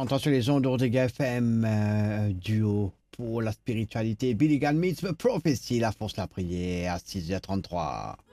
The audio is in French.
Entend sur les ondes d'Ortega FM, duo pour la spiritualité, Billy Gunn meets the Prophecy, la force, la prière, à 6h33.